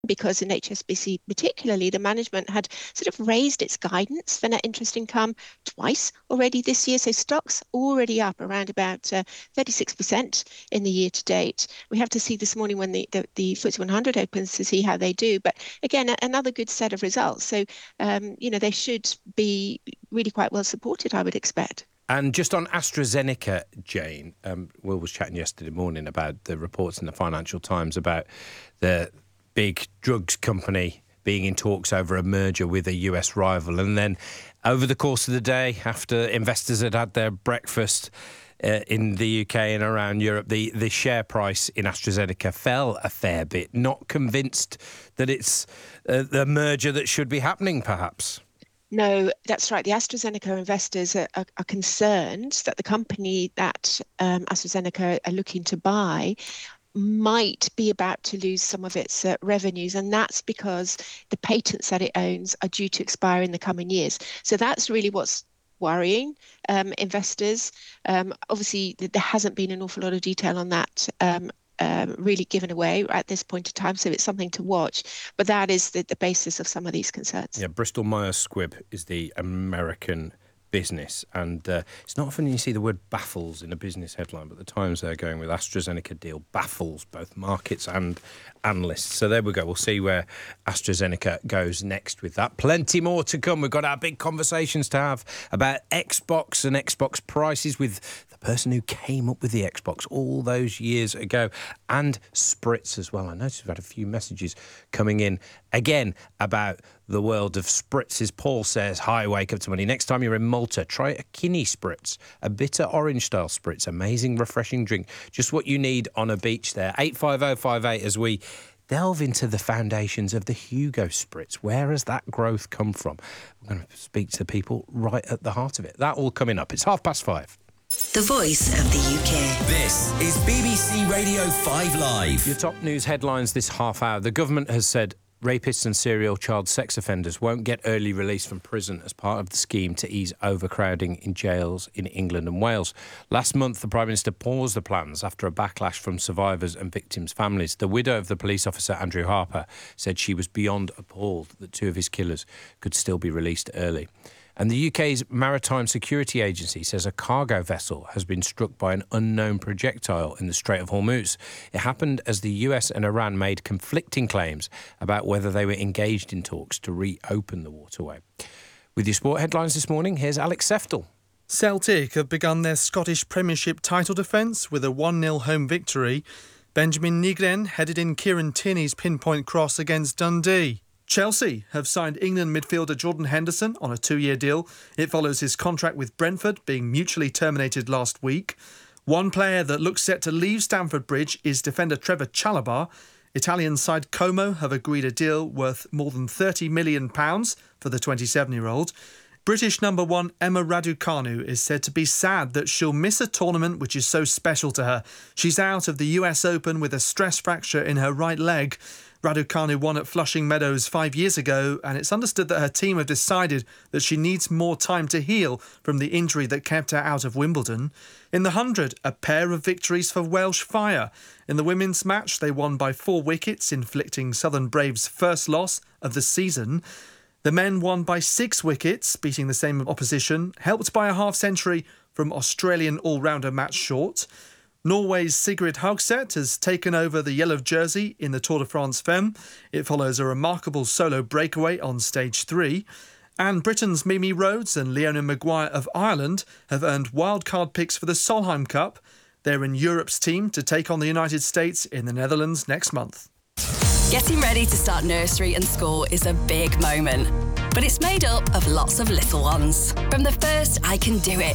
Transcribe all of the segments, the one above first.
because in HSBC particularly, the management had sort of raised its guidance for net interest income twice already this year. So stocks already up around about 36% in the year to date. We have to see this morning when the FTSE 100 opens to see how they do. But again, another good set of results. So, they should be really quite well supported, I would expect. And just on AstraZeneca, Jane, Will was chatting yesterday morning about the reports in the Financial Times about the big drugs company being in talks over a merger with a US rival. And then over the course of the day, after investors had had their breakfast in the UK and around Europe, the share price in AstraZeneca fell a fair bit. Not convinced that it's the merger that should be happening, perhaps. No, that's right. The AstraZeneca investors are concerned that the company that AstraZeneca are looking to buy might be about to lose some of its revenues, and that's because the patents that it owns are due to expire in the coming years. So that's really what's worrying investors. Obviously, there hasn't been an awful lot of detail on that really given away at this point in time, so it's something to watch. But that is the basis of some of these concerns. Yeah, Bristol Myers Squibb is the American business, and it's not often you see the word baffles in a business headline, but the Times they're going with AstraZeneca deal baffles both markets and analysts. So there we go. We'll see where AstraZeneca goes next with that. Plenty more to come. We've got our big conversations to have about Xbox and Xbox prices with the person who came up with the Xbox all those years ago, and Spritz as well. I noticed we've had a few messages coming in again about the world of spritzes. Paul says, hi, Wake Up to Money. Next time you're in Malta, try a Kinney Spritz, a bitter orange-style spritz. Amazing, refreshing drink. Just what you need on a beach there. 85058 as we delve into the foundations of the Hugo Spritz. Where has that growth come from? We're going to speak to people right at the heart of it. That all coming up. It's 5:30. The voice of the UK. This is BBC Radio 5 Live. Your top news headlines this half hour. The government has said rapists and serial child sex offenders won't get early release from prison as part of the scheme to ease overcrowding in jails in England and Wales. Last month, the Prime Minister paused the plans after a backlash from survivors and victims' families. The widow of the police officer, Andrew Harper, said she was beyond appalled that two of his killers could still be released early. And the UK's Maritime Security Agency says a cargo vessel has been struck by an unknown projectile in the Strait of Hormuz. It happened as the US and Iran made conflicting claims about whether they were engaged in talks to reopen the waterway. With your sport headlines this morning, here's Alex Seftel. Celtic have begun their Scottish Premiership title defence with a 1-0 home victory. Benjamin Nigren headed in Kieran Tierney's pinpoint cross against Dundee. Chelsea have signed England midfielder Jordan Henderson on a 2-year deal. It follows his contract with Brentford being mutually terminated last week. One player that looks set to leave Stamford Bridge is defender Trevor Chalobah. Italian side Como have agreed a deal worth more than £30 million for the 27-year-old. British number one Emma Raducanu is said to be sad that she'll miss a tournament which is so special to her. She's out of the US Open with a stress fracture in her right leg. Raducanu won at Flushing Meadows 5 years ago, and it's understood that her team have decided that she needs more time to heal from the injury that kept her out of Wimbledon. In the 100, a pair of victories for Welsh Fire. In the women's match, they won by 4 wickets, inflicting Southern Braves' first loss of the season. The men won by 6 wickets, beating the same opposition, helped by a half-century from Australian all-rounder Matt Short. Norway's Sigrid Haugset has taken over the yellow jersey in the Tour de France Femme. It follows a remarkable solo breakaway on stage 3. And Britain's Mimi Rhodes and Leona Maguire of Ireland have earned wildcard picks for the Solheim Cup. They're in Europe's team to take on the United States in the Netherlands next month. Getting ready to start nursery and school is a big moment, but it's made up of lots of little ones. From the first I can do it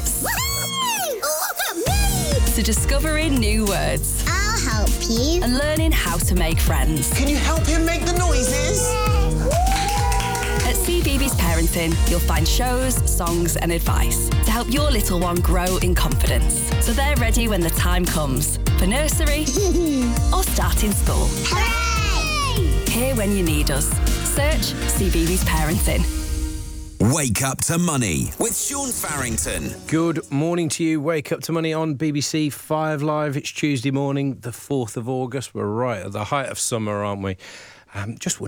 to discovering new words. I'll help you. And learning how to make friends. Can you help him make the noises? At CBeebies Parenting, you'll find shows, songs and advice to help your little one grow in confidence, so they're ready when the time comes for nursery or starting school. Hooray! Here when you need us. Search CBeebies Parenting. Wake Up to Money with Sean Farrington. Good morning to you. Wake Up to Money on BBC 5 Live. It's Tuesday morning, the 4th of August. We're right at the height of summer, aren't we? Just